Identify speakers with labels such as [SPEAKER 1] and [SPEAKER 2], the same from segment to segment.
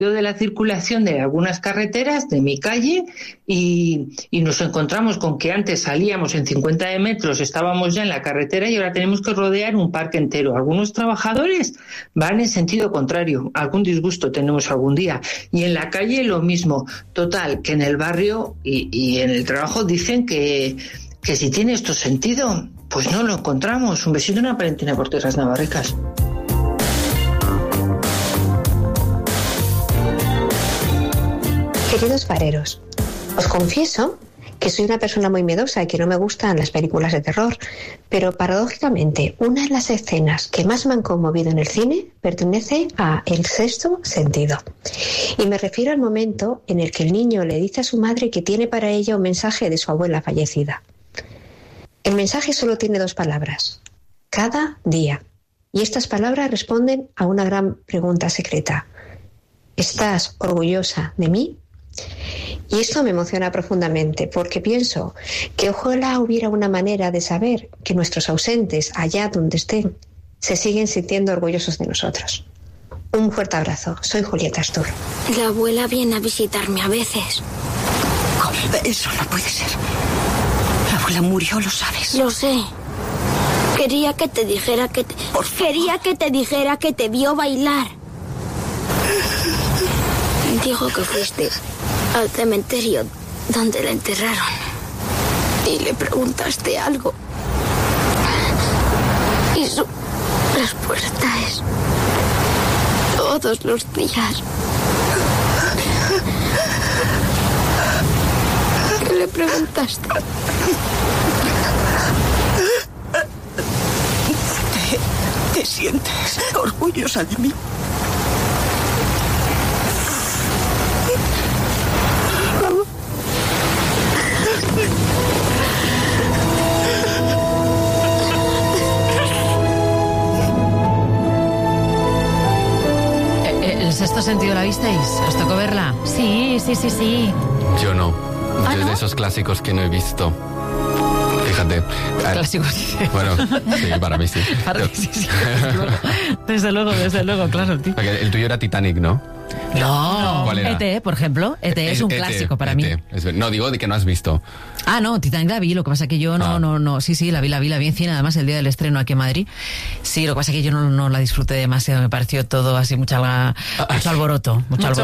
[SPEAKER 1] de la circulación de algunas carreteras de mi calle y nos encontramos con que antes salíamos en 50 metros, estábamos ya en la carretera y ahora tenemos que rodear un parque entero. Algunos trabajadores van en sentido contrario, algún disgusto tenemos algún día. Y en la calle lo mismo. Total, que en el barrio y en el trabajo dicen que si tiene esto sentido, pues no lo encontramos. Un besito y una parentina por tierras navarricas.
[SPEAKER 2] Queridos fareros, os confieso que soy una persona muy miedosa y que no me gustan las películas de terror, pero paradójicamente una de las escenas que más me han conmovido en el cine pertenece a El sexto sentido. Y me refiero al momento en el que el niño le dice a su madre que tiene para ella un mensaje de su abuela fallecida. El mensaje solo tiene 2 palabras: cada día. Y estas palabras responden a una gran pregunta secreta: ¿estás orgullosa de mí? Y esto me emociona profundamente porque pienso que ojalá hubiera una manera de saber que nuestros ausentes, allá donde estén, se siguen sintiendo orgullosos de nosotros. Un fuerte abrazo. Soy Julieta Astur.
[SPEAKER 3] La abuela viene a visitarme a veces.
[SPEAKER 4] Eso no puede ser. La abuela murió, lo sabes.
[SPEAKER 3] Lo sé. Quería que te dijera que te... Quería que te dijera que te vio bailar. Dijo que fuiste al cementerio donde la enterraron y le preguntaste algo. Y su respuesta es: todos los días. ¿Qué le preguntaste?
[SPEAKER 4] ¿Te sientes orgullosa de mí?
[SPEAKER 5] ¿El sexto sentido la visteis? ¿Os tocó verla?
[SPEAKER 6] Sí.
[SPEAKER 7] Yo no.
[SPEAKER 6] ¿Ah,
[SPEAKER 7] Yo es
[SPEAKER 6] no?
[SPEAKER 7] de esos clásicos que no he visto. Fíjate.
[SPEAKER 5] Clásicos.
[SPEAKER 7] Bueno, sí, para mí sí.
[SPEAKER 5] Para ti, sí. Desde luego, claro, tío.
[SPEAKER 7] Porque el tuyo era Titanic, ¿no?
[SPEAKER 5] No.
[SPEAKER 7] ¿Cuál era?
[SPEAKER 5] ET, por ejemplo. ET es un clásico para mí.
[SPEAKER 7] No, digo de que no has visto.
[SPEAKER 5] Ah, no, Titanic la vi, lo que pasa que yo no. Sí, la vi en cine, además el día del estreno aquí en Madrid. Sí, lo que pasa que yo no la disfruté demasiado, me pareció todo así mucho alboroto. Mucho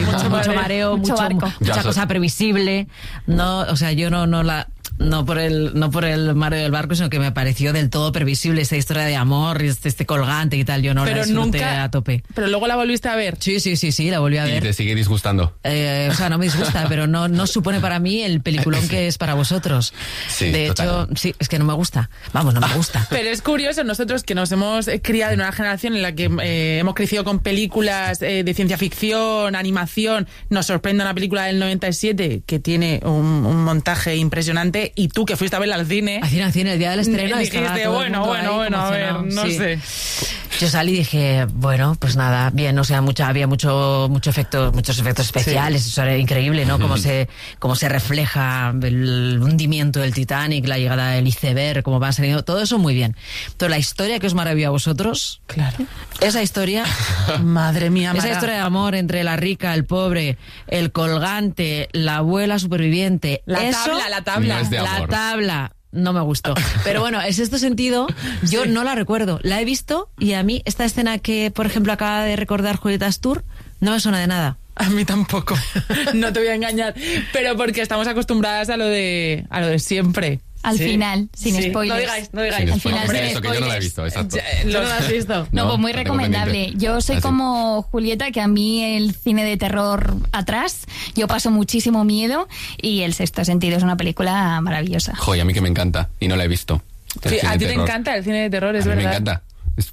[SPEAKER 5] mareo, mucha cosa previsible. No, o sea, yo no la... No por el mareo del barco, sino que me pareció del todo previsible esta historia de amor, este colgante y tal. Yo no la disfruté a tope.
[SPEAKER 8] Pero luego la volviste a ver.
[SPEAKER 5] Sí, la volví a ver.
[SPEAKER 7] ¿Y te sigue disgustando?
[SPEAKER 5] O sea, no me disgusta, pero no supone para mí el peliculón que es para vosotros.
[SPEAKER 7] Sí,
[SPEAKER 5] de
[SPEAKER 7] total.
[SPEAKER 5] hecho, sí, es que no me gusta. Vamos, no me gusta.
[SPEAKER 8] Pero es curioso, nosotros que nos hemos criado en una generación en la que hemos crecido con películas de ciencia ficción, animación, nos sorprende una película del 97 que tiene un montaje impresionante, y tú que fuiste a verla al cine...
[SPEAKER 5] Al cine, el día del estreno...
[SPEAKER 8] Dijiste, bueno, a ver, no sé.
[SPEAKER 5] Yo salí y dije, bueno, pues nada, bien, o sea, había muchos efectos especiales, eso era increíble, ¿no? Cómo se refleja el hundimiento del Titanic, la llegada del iceberg, cómo van saliendo, todo eso muy bien. Pero la historia que os maravilla a vosotros,
[SPEAKER 8] claro,
[SPEAKER 5] esa historia,
[SPEAKER 8] madre mía,
[SPEAKER 5] esa historia de amor entre la rica, el pobre, el colgante, la abuela superviviente,
[SPEAKER 8] la tabla.
[SPEAKER 7] No es de amor.
[SPEAKER 5] La tabla. No me gustó. Pero bueno, es este sentido, yo no la recuerdo. La he visto y a mí esta escena que, por ejemplo, acaba de recordar Julieta Astur, no me suena de nada.
[SPEAKER 8] A mí tampoco. No te voy a engañar. Pero porque estamos acostumbradas a lo de siempre.
[SPEAKER 6] Al final, sin spoilers.
[SPEAKER 8] No digáis.
[SPEAKER 6] Al final,
[SPEAKER 7] Hombre,
[SPEAKER 6] sin
[SPEAKER 7] eso que yo no la he visto, exacto.
[SPEAKER 8] ¿No lo has visto?
[SPEAKER 6] No, pues muy
[SPEAKER 7] la tengo
[SPEAKER 6] recomendable.
[SPEAKER 7] pendiente.
[SPEAKER 6] Yo soy como Julieta, que a mí el cine de terror atrás, yo paso muchísimo miedo, y El sexto sentido es una película maravillosa.
[SPEAKER 7] Joder, a mí que me encanta y no la he visto.
[SPEAKER 8] Sí, a ti te encanta el cine de terror, es
[SPEAKER 7] a mí
[SPEAKER 8] verdad.
[SPEAKER 7] me encanta. Es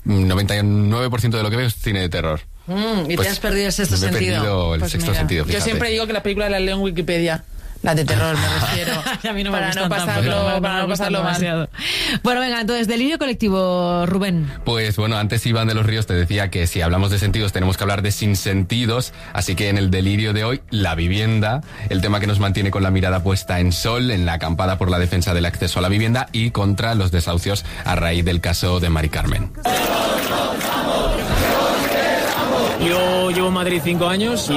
[SPEAKER 7] 99% de lo que veo es cine de terror.
[SPEAKER 5] Y te has perdido el sexto
[SPEAKER 7] me he
[SPEAKER 5] sentido.
[SPEAKER 7] perdido el
[SPEAKER 8] Pues
[SPEAKER 7] sexto
[SPEAKER 8] mira,
[SPEAKER 7] sentido,
[SPEAKER 8] yo
[SPEAKER 7] fíjate.
[SPEAKER 8] siempre digo que la película la leo en Wikipedia. Las de terror, me refiero.
[SPEAKER 5] A mí no me
[SPEAKER 8] para
[SPEAKER 5] gustan
[SPEAKER 8] no pasarlo mal.
[SPEAKER 5] demasiado. Bueno, venga, entonces, delirio colectivo, Rubén.
[SPEAKER 7] Pues bueno, antes Iván de los Ríos te decía que si hablamos de sentidos tenemos que hablar de sinsentidos, así que en el delirio de hoy, la vivienda, el tema que nos mantiene con la mirada puesta en Sol, en la acampada por la defensa del acceso a la vivienda y contra los desahucios a raíz del caso de Mari Carmen.
[SPEAKER 9] Yo llevo en Madrid 5 años